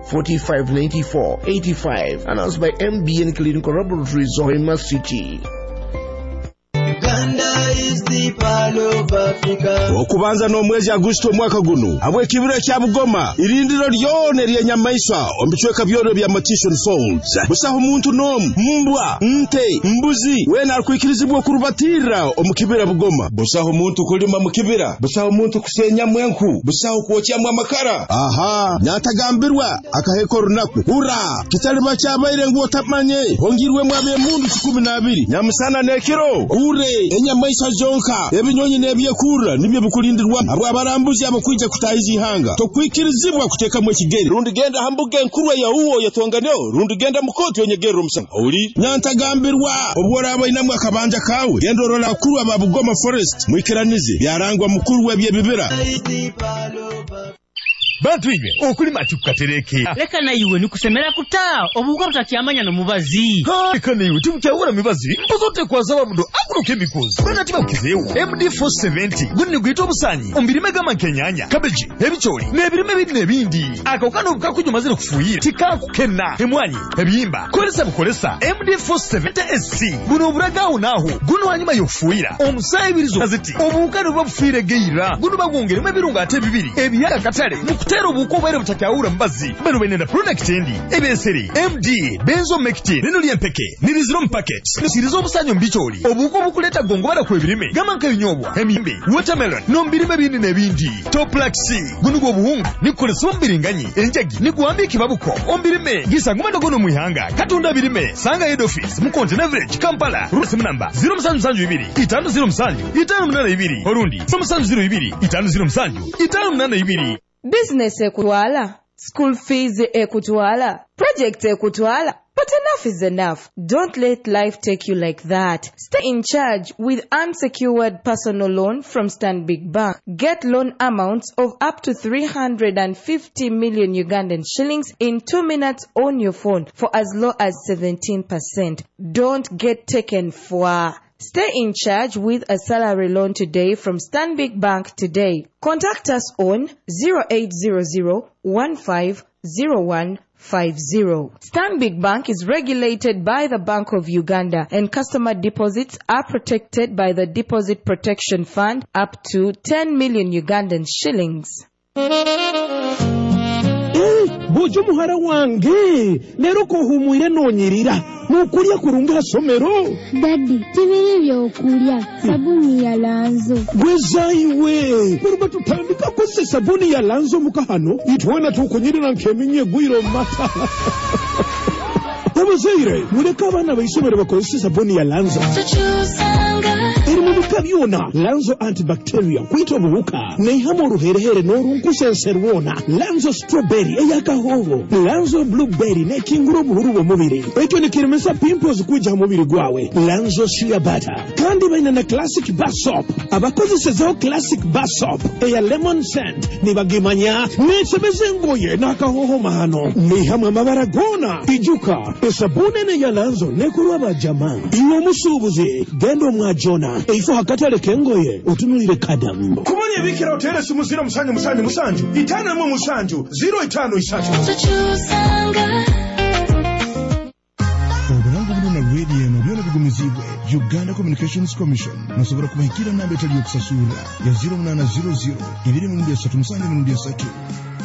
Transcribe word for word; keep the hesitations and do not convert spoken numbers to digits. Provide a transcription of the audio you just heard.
forty-five ninety-four eighty-five. Announced by M B N Clinical Laboratories, Zohima City. Uganda is the pearl of Africa. Okubanza n'omwezi Agusto mwaka guno abwe kibiro kya Bugoma irindiro lyone ly'enyamaiswa ombicweka byoro bya Matishon Falls busaho omuntu n'omu mbwa nte mbuzi wena alikuikirizibwa okurubatira omukibira Bugoma busaho omuntu kulima mukibira busaho omuntu kusenya mwenku busaho kuokyamu amakara aha nyatagambirwa akaheko runaku ura kitaliba kyabaire ngo tamanye hongirwe mwabe mundu kumi na abiri nyamusana nekiro ure enyamaiswa zonka ebinyonyi nebyekura nibyo bikulindirwa abo abarambuzi abakwija kutahiza ihanga tokwikirizibwa kuteka mu kigeri rundi genda hambuge nkurwa ya uwo yatonganeo rundi genda mukoti onyegero musanga uri nyantagambirwa obora abo inamwe akabanja kawe gendo rola kurwa babugoma forest mwikiranize byarangwa mukuru we byebibira Bantu iwe okulima kikukatereke leka na iwe nikusemera kuta obuko tutakyamanya no mubazi leka na iwe tumukyawura mibazi mpozote kwazaba mudo akuno chemicals bana tiba ukizeyo M D four seventy gunni gwito obusanyi ombirime gama kenyanya cabbage ebicholi nebirime bidine bindi akokano bukakunyo mazire kufuyira tikakukena emwanyi ebiyimba kolesa bukolesa M D four seventy S C buno buraga unaho guno hanyuma yofuyira omusayibirizo aziti obukano bafire geira guno bagongere mebirunga ate bibiri ebiyaga katale tero buko bere butakyawura mbazi bano benenda product endi ebeseri M D benzomectin nino lyempeke niriziro packets nisirizo obusanyo mbicholi obuko bukuleta gongo bara ku ebirime gamanka binyobwa emimbe watermelon no mbirime bindi nebindi toplaxi gunugo obuhungu nikolesa ombiringanyi enjagi nikuambiki babuko ombirime gisanguma ndogono muihanga katunda birime sanga head office mu Content Average Kampala rusimu namba zero musanju sanju ibiri itanu zero musanju itanu munana ibiri orundi musanju zero ibiri itanu zero musanju itanu munana ibiri. Business ekutwala, school fees ekutwala, project ekutwala. But enough is enough. Don't let life take you like that. Stay in charge with unsecured personal loan from Stanbic Bank. Get loan amounts of up to three hundred fifty million Ugandan shillings in two minutes on your phone for as low as seventeen percent. Don't get taken for. Stay in charge with a salary loan today from Stanbic Bank today. Contact us on zero eight zero zero one five zero one five zero. Stanbic Bank is regulated by the Bank of Uganda and customer deposits are protected by the Deposit Protection Fund up to ten million Ugandan shillings. Bojo muhara wange lero ko humuyire nonyirira nukulya kurunga somero Daddy tibiri byo kulya sabuni ya Lanzo gwezaiwe kuruba tutandika kose sabuni ya Lanzo mukahano itwana tukunyirira nkeminye gwiro mata Obazaire mureka abana bayisomere bakozesa sabuni ya Lanzo iri mu bikabyona Lanzo antibacterial kwita obuwuka nehamo ruherehere n'orunkusenserwona Lanzo strawberry eyakahoho Lanzo blueberry nekinguro buhuru mubiri ekyo nikiremesa pimples kuja mubiri gwawe Lanzo shea butter kandi baina na classic bar soap abakozesa classic bar soap eya lemon scent nibagimanya nesebeze ngoye nakahoho mahano nehamo amabara gona ijuka esabune ne ya Lanzo nekurwa bajama iwo musubuze gendo mwajona eifo hakatale kengoye utunulire kadambo kubonye bikira hotel sumusira musanju musanju musanju itana mu musanju zero itano isatu obulango buno na radio no byona bigumizibwe Uganda Communications Commission musobora kubahikira namba etali yokusasura ya zero nine zero zero ibiri mu ndya tatu musanju mu ndya tatu